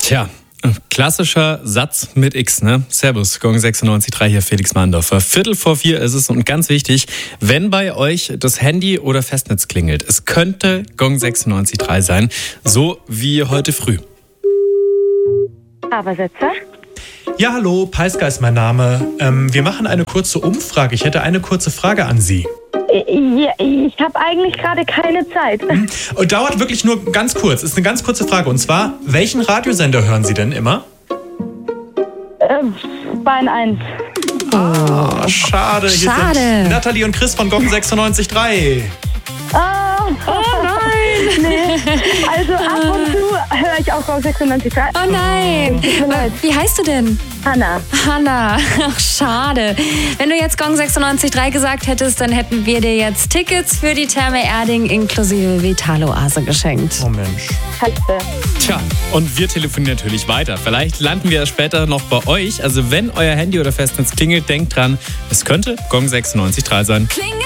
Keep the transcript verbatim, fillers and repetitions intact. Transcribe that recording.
Tja, klassischer Satz mit X, ne? Servus, Gong sechsundneunzig Komma drei hier, Felix Mahndorfer. Viertel vor vier ist es und ganz wichtig, wenn bei euch das Handy oder Festnetz klingelt, es könnte Gong sechsundneunzig Komma drei sein, so wie heute früh. Abersetzer? Ja, hallo, Peiska ist mein Name. Ähm, wir machen eine kurze Umfrage. Ich hätte eine kurze Frage an Sie. Ja, ich habe eigentlich gerade keine Zeit. Hm? Und dauert wirklich nur ganz kurz. Ist eine ganz kurze Frage. Und zwar, welchen Radiosender hören Sie denn immer? Ähm, Bein eins. Ah, schade. Hier Schade. sind Nathalie und Chris von Gong sechsundneunzig Komma drei. Ah, oh nein! Nee. Also ab und zu höre ich auch Gong sechsundneunzig Komma drei. Oh nein. Tut mir leid. Wie heißt du denn? Hanna. Hanna. Ach, schade. Wenn du jetzt Gong sechsundneunzig Komma drei gesagt hättest, dann hätten wir dir jetzt Tickets für die Therme Erding inklusive Vitalo-Oase geschenkt. Oh Mensch. Katze. Tja, und wir telefonieren natürlich weiter. Vielleicht landen wir später noch bei euch. Also wenn euer Handy oder Festnetz klingelt, denkt dran, es könnte Gong sechsundneunzig Komma drei sein. Klingel!